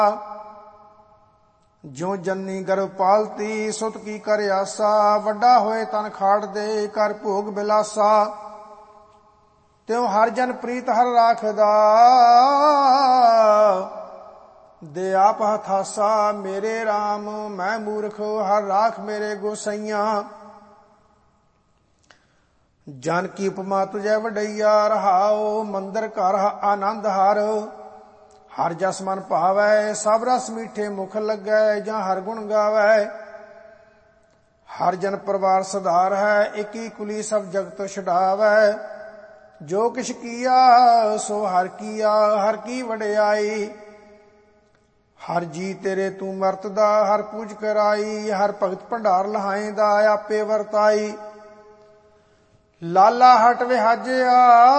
ਜਿਉ ਜੰਨੀ ਗਰਭ ਪਾਲਤੀ ਸੁਤ ਕੀ ਕਰ ਆਸਾ। ਵੱਡਾ ਹੋਏ ਤਨ ਖਾੜ ਦੇ ਕਰ ਭੋਗ ਬਿਲਾਸਾ। ਤਿਉ ਹਰ ਜਨ ਪ੍ਰੀਤ ਹਰ ਰਾਖਦਾ ਦੇ ਆਪ ਹਥਾਸਾ। ਮੇਰੇ RAM ਮੈਂ ਮੂਰਖ ਹਰ ਰਾਖ ਮੇਰੇ ਗੋਸਈਆਂ। ਜਨ ਕੀ ਉਪਮਾ ਤੁਝੈ ਵਡਈਆ ਰਹਾਉ। ਮੰਦਰ ਘਰ ਆਨੰਦ ਹਰ ਹਰ ਜਸ ਮਨ ਭਾਵੈ। ਸਭ ਰਸ ਮੀਠੇ ਮੁਖ ਲੱਗੈ ਜਾਂ ਹਰ ਗੁਣ ਗਾਵੈ। ਹਰ ਜਨ ਪਰਿਵਾਰ ਸਧਾਰ ਹੈ ਇਕੀ ਕੁਲੀ ਸਭ ਜਗਤ ਛਡਾਵੈ। ਜੋ ਕਿਛ ਕੀਆ ਸੋ ਹਰ ਕੀਆ ਹਰ ਕੀ ਵਡਿਆਈ। ਹਰ ਜੀ ਤੇਰੇ ਤੂੰ ਵਰਤਦਾ ਹਰ ਪੂਜ ਕਰਾਈ। ਹਰ ਭਗਤ ਭੰਡਾਰ ਲਹਾਏਂਦਾ ਆਪੇ ਵਰਤਾਈ। ਲਾਲਾ ਹਟ ਵਿਹਾਜਿਆ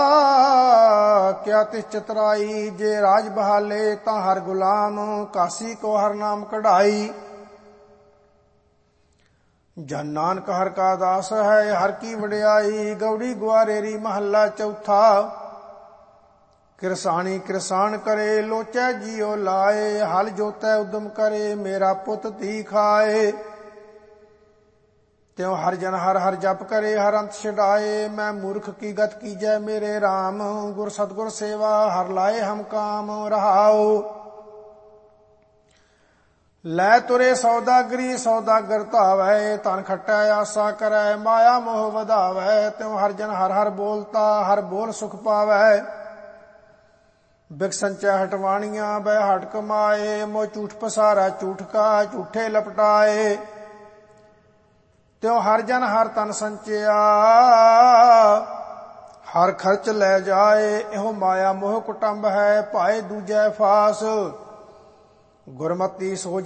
ਕਿਆ ਤਿਸ ਚਤਰਾਈ। ਜੇ ਰਾਜ ਬਹਾਲੇ ਤਾਂ ਹਰ ਗੁਲਾਮ ਕਾਸੀ ਕੋ ਹਰ ਨਾਮ ਕਢਾਈ। ਜਨ ਨਾਨਕ ਹਰ ਕਾ ਦਾਸ ਹੈ ਹਰ ਕੀ ਵਡਿਆਈ। ਗੌੜੀ ਗੁਆਰੇਰੀ ਮਹੱਲਾ ਚੌਥਾ। ਕਿਰਸਾਣੀ ਕਿਰਸਾਨ ਕਰੇ ਲੋਚੈ ਜੀਉ ਲਾਏ। ਹਲ ਜੋਤੈ ਉਦਮ ਕਰੇ ਮੇਰਾ ਪੁੱਤ ਧੀ ਖਾਏ। ਤਿਉ ਹਰ ਜਨ ਹਰ ਹਰ ਜਪ ਕਰੇ ਹਰ ਅੰਤ ਛਡਾਏ। ਮੈਂ ਮੂਰਖ ਕੀ ਗਤ ਕੀਜੈ ਮੇਰੇ RAM। ਗੁਰ ਸਤਗੁਰ ਸੇਵਾ ਹਰ ਲਾਏ ਹਮ ਕਾਮ ਰਹਾਉ। ਲੈ ਤੁਰੇ ਸੌਦਾਗਰੀ ਸੌਦਾਗਰ ਧਾਵੈ। ਧਨ ਖਟੈ ਆਸਾ ਕਰੈ ਮਾਇਆ ਮੋਹ ਵਧਾਵੈ। ਤਿਉ ਹਰ ਜਨ ਹਰ ਹਰ ਬੋਲਤਾ ਹਰ ਬੋਲ ਸੁਖ ਪਾਵੈ। ਬਿਕ ਸੰਚੈ ਹਟਵਾਣੀਆਂ ਬੈ ਹਟ ਕਮਾਏ। ਮੋ ਝੂਠ ਪਸਾਰਾ ਝੂਠ ਕਾ ਝੂਠੇ ਲਪਟਾਏ। ਤਿਉ ਹਰ ਜਨ ਹਰ ਤਨ ਸੰਚਿਆ ਹਰ ਖਰਚ ਲੈ ਜਾਏ। ਇਹੋ ਮਾਇਆ ਮੋਹ ਕੁਟੰਬ ਹੈ ਭਾਏ ਦੂਜੈ ਫਾਸ। ਗੁਰਮਤੀ ਸੋ